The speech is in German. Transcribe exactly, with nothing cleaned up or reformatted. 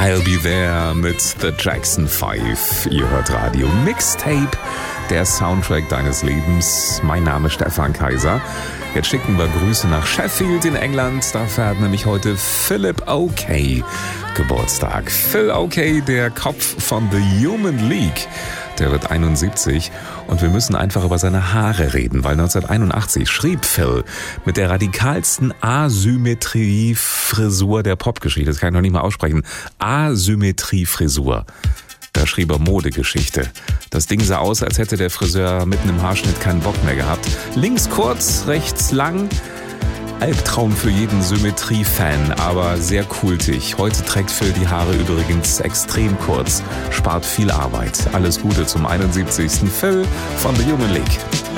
I'll Be There mit The Jackson Five. Ihr hört Radio Mixtape, der Soundtrack deines Lebens. Mein Name ist Stefan Kaiser. Jetzt schicken wir Grüße nach Sheffield in England. Da feiert nämlich heute Philip Oakey Geburtstag. Phil Oakey, der Kopf von The Human League. Der wird einundsiebzig und wir müssen einfach über seine Haare reden, weil neunzehnhunderteinundachtzig schrieb Phil mit der radikalsten Asymmetrie-Frisur der Popgeschichte. Das kann ich noch nicht mal aussprechen. Asymmetrie-Frisur. Da schrieb er Modegeschichte. Das Ding sah aus, als hätte der Friseur mitten im Haarschnitt keinen Bock mehr gehabt. Links kurz, rechts lang. Albtraum für jeden Symmetrie-Fan, aber sehr kultig. Heute trägt Phil die Haare übrigens extrem kurz. Spart viel Arbeit. Alles Gute zum einundsiebzigsten Phil von The Human League.